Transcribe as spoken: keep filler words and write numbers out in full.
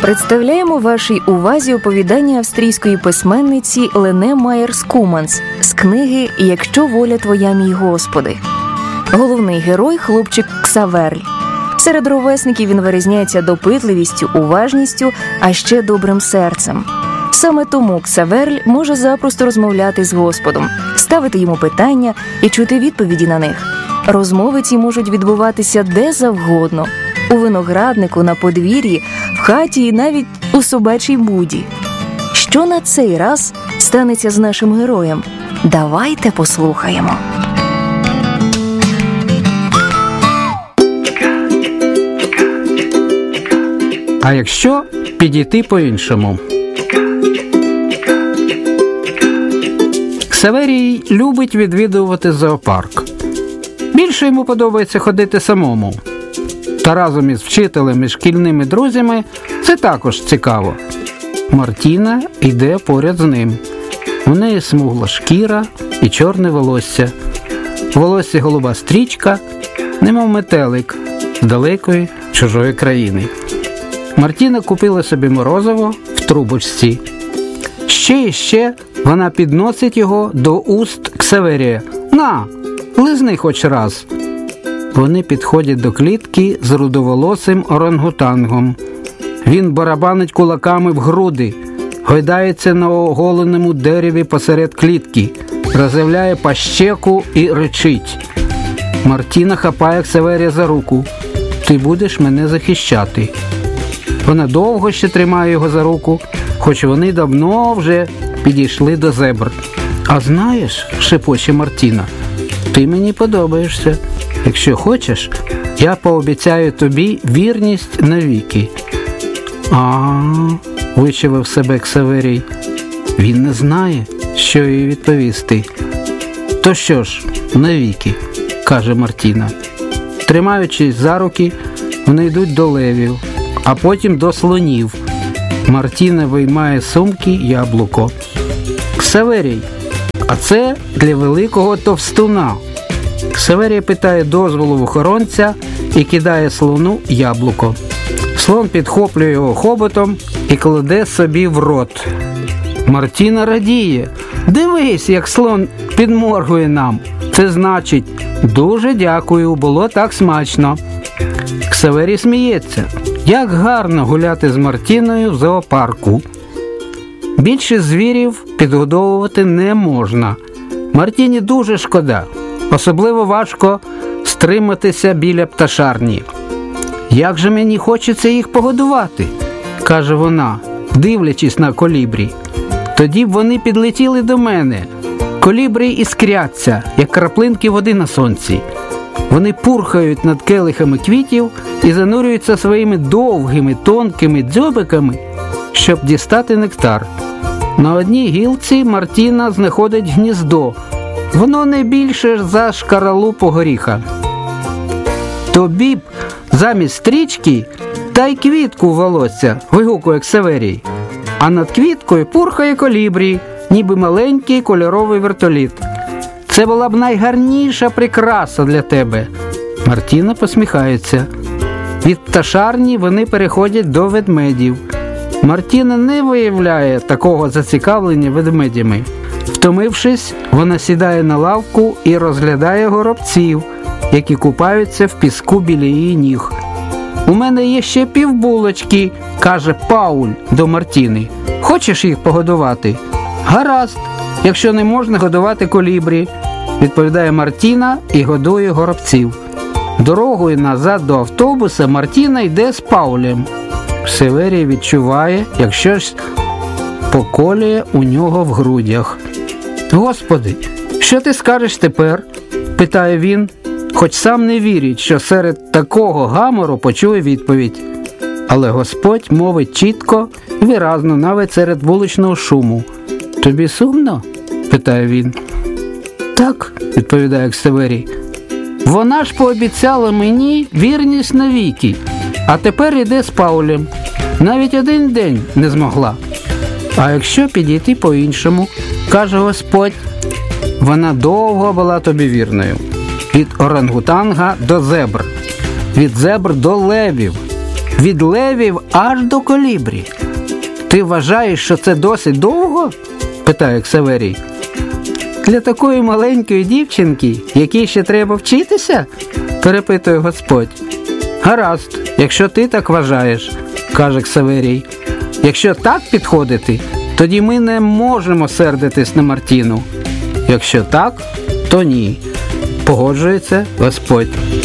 Представляємо вашій увазі оповідання австрійської письменниці Лене Майєрс-Куманс з книги «Якщо воля твоя, мій Господи». Головний герой – хлопчик Ксаверль. Серед ровесників він вирізняється допитливістю, уважністю, а ще добрим серцем. Саме тому Ксаверль може запросто розмовляти з Господом, ставити йому питання і чути відповіді на них. Розмови ці можуть відбуватися де завгодно – у винограднику, на подвір'ї, в хаті і навіть у собачій буді. Що на цей раз станеться з нашим героєм? Давайте послухаємо. А якщо підійти по-іншому? Ксаверій любить відвідувати зоопарк. Більше йому подобається ходити самому. Та разом із вчителем і шкільними друзями це також цікаво. Мартіна йде поряд з ним. У неї смугла шкіра і чорне волосся. В волоссі голуба стрічка, немов метелик з далекої чужої країни. Мартіна купила собі морозиво в трубочці. Ще і ще вона підносить його до уст Ксаверія. «На, лизни хоч раз». Вони підходять до клітки з рудоволосим орангутангом. Він барабанить кулаками в груди, гойдається на оголеному дереві посеред клітки, роззявляє пащеку і ричить. Мартіна хапає Ксаверія за руку. «Ти будеш мене захищати». Вона довго ще тримає його за руку, хоч вони давно вже підійшли до зебр. «А знаєш, – шепоче Мартіна, – ти мені подобаєшся. Якщо хочеш, я пообіцяю тобі вірність навіки». «А-а-а», – вичавив себе Ксаверій. Він не знає, що їй відповісти. «То що ж, навіки», – каже Мартіна. Тримаючись за руки, вони йдуть до левів, а потім до слонів. Мартіна виймає з сумки яблуко. «Ксаверій, а це для великого товстуна». Ксаверій питає дозволу в охоронця і кидає слону яблуко. Слон підхоплює його хоботом і кладе собі в рот. Мартіна радіє. «Дивись, як слон підморгує нам. Це значить, дуже дякую, було так смачно». Ксаверій сміється. Як гарно гуляти з Мартіною в зоопарку. Більше звірів підгодовувати не можна. Мартіні дуже шкода. Особливо важко стриматися біля пташарні. «Як же мені хочеться їх погодувати», – каже вона, дивлячись на колібрі. «Тоді б вони підлетіли до мене. Колібрі іскряться, як краплинки води на сонці. Вони пурхають над келихами квітів і занурюються своїми довгими, тонкими дзьобиками, щоб дістати нектар. На одній гілці Мартіна знаходить гніздо. Воно не більше за шкаралупу горіха. Тобі б замість стрічки та й квітку в волосся», – вигукує Ксаверій. А над квіткою пурхає колібрі, ніби маленький кольоровий вертоліт. «Це була б найгарніша прикраса для тебе». Мартіна посміхається. Від пташарні вони переходять до ведмедів. Мартіна не виявляє такого зацікавлення ведмедями. Втомившись, вона сідає на лавку і розглядає горобців, які купаються в піску біля її ніг. «У мене є ще півбулочки», – каже Пауль до Мартіни. «Хочеш їх погодувати?» «Гаразд, якщо не можна годувати колібрі», – відповідає Мартіна і годує горобців. Дорогою назад до автобуса Мартіна йде з Паулем. Ксаверій відчуває, як щось поколює у нього в грудях. «Господи, що ти скажеш тепер?» – питає він, хоч сам не вірить, що серед такого гамору почує відповідь. Але Господь мовить чітко і виразно, навіть серед вуличного шуму. «Тобі сумно?» – питає він. «Так», – відповідає Ксаверій. «Вона ж пообіцяла мені вірність навіки, а тепер іде з Паулем. Навіть один день не змогла». «А якщо підійти по-іншому?» – каже Господь. «Вона довго була тобі вірною. Від орангутанга до зебр, від зебр до левів, Від левів аж до колібрі. Ти вважаєш, що це досить довго? Питає Ксаверій. Для такої маленької дівчинки, якій ще треба вчитися? Перепитує Господь. Гаразд, якщо ти так вважаєш, каже Ксаверій. Якщо так підходити, тоді ми не можемо сердитись на Мартіну. Якщо так, то ні, погоджується Господь.